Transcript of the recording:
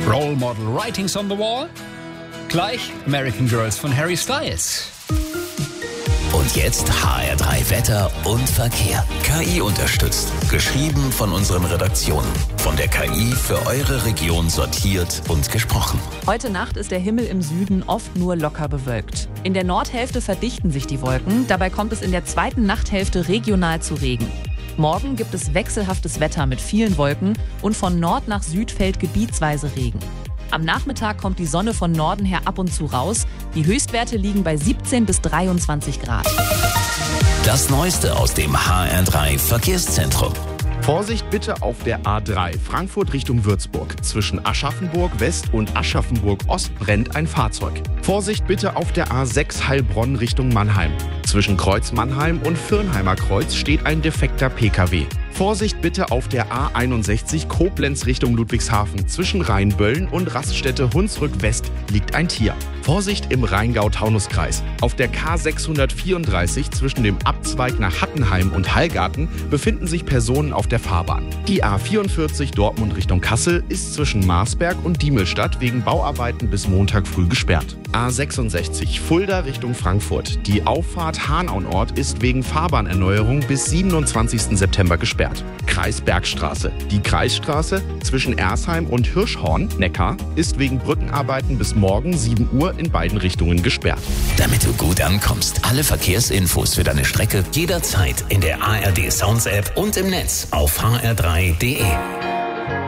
Role Model Writings on the Wall? Gleich American Girls von Harry Styles. Und jetzt HR3 Wetter und Verkehr. KI unterstützt. Geschrieben von unseren Redaktionen. Von der KI für eure Region sortiert und gesprochen. Heute Nacht ist der Himmel im Süden oft nur locker bewölkt. In der Nordhälfte verdichten sich die Wolken. Dabei kommt es in der zweiten Nachthälfte regional zu Regen. Morgen gibt es wechselhaftes Wetter mit vielen Wolken und von Nord nach Süd fällt gebietsweise Regen. Am Nachmittag kommt die Sonne von Norden her ab und zu raus. Die Höchstwerte liegen bei 17 bis 23 Grad. Das Neueste aus dem HR3 Verkehrszentrum. Vorsicht bitte auf der A3 Frankfurt Richtung Würzburg. Zwischen Aschaffenburg West und Aschaffenburg Ost brennt ein Fahrzeug. Vorsicht bitte auf der A6 Heilbronn Richtung Mannheim. Zwischen Kreuz Mannheim und Firnheimer Kreuz steht ein defekter PKW. Vorsicht bitte auf der A61 Koblenz Richtung Ludwigshafen. Zwischen Rheinböllen und Raststätte Hunsrück West liegt ein Tier. Vorsicht im Rheingau-Taunus-Kreis. Auf der K634 zwischen dem Abzweig nach Hattenheim und Hallgarten befinden sich Personen auf der Fahrbahn. Die A44 Dortmund Richtung Kassel ist zwischen Marsberg und Diemelstadt wegen Bauarbeiten bis Montag früh gesperrt. A66 Fulda Richtung Frankfurt. Die Auffahrt Hanau-Nord ist wegen Fahrbahnerneuerung bis 27. September gesperrt. Kreis Bergstraße. Die Kreisstraße zwischen Ersheim und Hirschhorn, Neckar, ist wegen Brückenarbeiten bis morgen 7 Uhr in beiden Richtungen gesperrt. Damit du gut ankommst, alle Verkehrsinfos für deine Strecke jederzeit in der ARD Sounds App und im Netz auf hr3.de.